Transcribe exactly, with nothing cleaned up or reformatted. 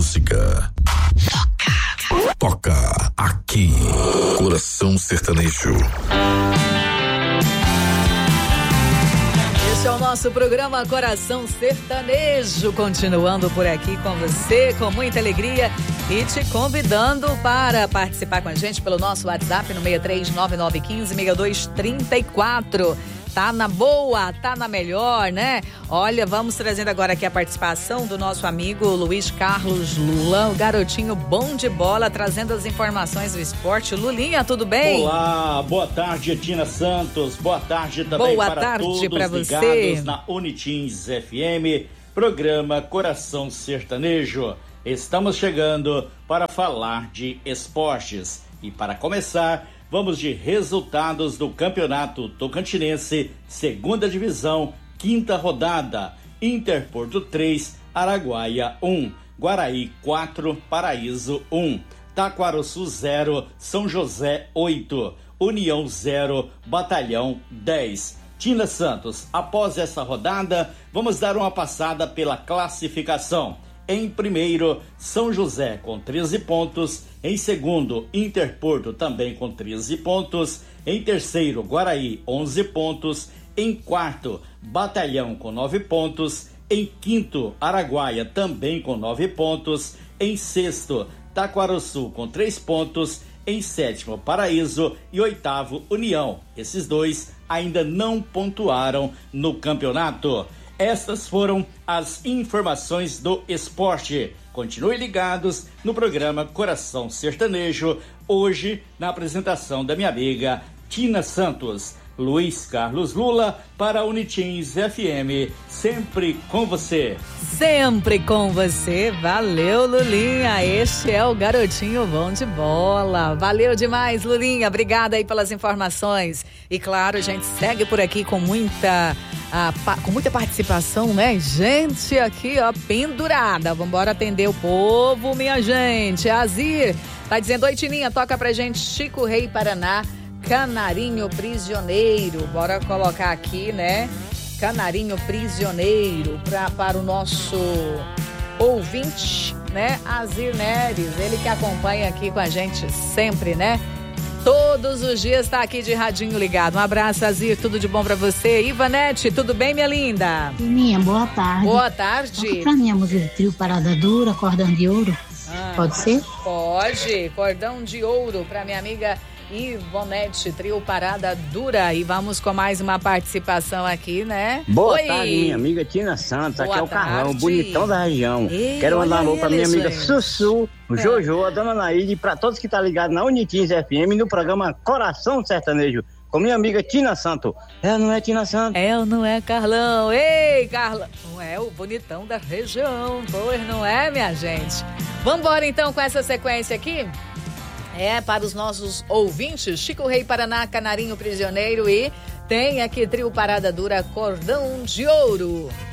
música. Toca. Toca aqui. Coração Sertanejo. Este é o nosso programa Coração Sertanejo, continuando por aqui com você, com muita alegria e te convidando para participar com a gente pelo nosso WhatsApp no seis três nove nove um cinco, seis dois três quatro. Tá na boa, tá na melhor, né? Olha, vamos trazendo agora aqui a participação do nosso amigo Luiz Carlos Lula, o garotinho bom de bola, trazendo as informações do esporte. Lulinha, tudo bem? Olá, boa tarde, Tina Santos, boa tarde também boa para tarde todos pra ligados você. Na Unitins F M, programa Coração Sertanejo. Estamos chegando para falar de esportes e para começar, vamos de resultados do Campeonato Tocantinense, segunda divisão, quinta rodada. Interporto três, Araguaia um, Guaraí quatro, Paraíso um, Taquaruçu zero, São José oito, União zero, Batalhão dez. Tina Santos, após essa rodada, vamos dar uma passada pela classificação. Em primeiro, São José com treze pontos. Em segundo, Interporto também com treze pontos. Em terceiro, Guaraí, onze pontos. Em quarto, Batalhão com nove pontos. Em quinto, Araguaia também com nove pontos. Em sexto, Taquaruçu com três pontos. Em sétimo, Paraíso. E oitavo, União. Esses dois ainda não pontuaram no campeonato. Estas foram as informações do esporte. Continue ligados no programa Coração Sertanejo, hoje na apresentação da minha amiga Tina Santos. Luiz Carlos Lula para a Unitins F M, sempre com você. Sempre com você, valeu Lulinha, este é o garotinho bom de bola, valeu demais Lulinha, obrigada aí pelas informações. E claro, a gente segue por aqui com muita... Ah, pa, com muita participação, né? Gente aqui, ó, pendurada. Vambora atender o povo, minha gente. Azir tá dizendo, oi Tininha, toca pra gente Chico Rei Paraná, Canarinho Prisioneiro. Bora colocar aqui, né? Canarinho Prisioneiro pra, para o nosso ouvinte, né? Azir Neres, ele que acompanha aqui com a gente sempre, né? Todos os dias tá aqui de radinho ligado. Um abraço, Azir, tudo de bom pra você. Ivanete, tudo bem, minha linda? Minha, boa tarde. Boa tarde. Toca pra mim a música do trio Parada Dura, Cordão de Ouro. Ah, pode ser? Pode. Cordão de Ouro pra minha amiga Ivonete, trio Parada Dura. E vamos com mais uma participação aqui, né? Boa Oi. tarde, minha amiga Tina Santos. Boa aqui é o tarde. Carlão, bonitão da região. Ei, quero mandar um alô pra minha amiga gente. Sussu, o É. Jojo, a dona Naide, e pra todos que tá ligados na Unitins F M no programa Coração Sertanejo, com minha amiga Tina Santos. É, não é Tina Santos? É ou não é, Carlão? Ei, Carlão. Não é o bonitão da região, pois não é, minha gente? Vambora então com essa sequência aqui? É, para os nossos ouvintes, Chico Rei Paraná, Canarinho Prisioneiro e tem aqui trio Parada Dura, Cordão de Ouro.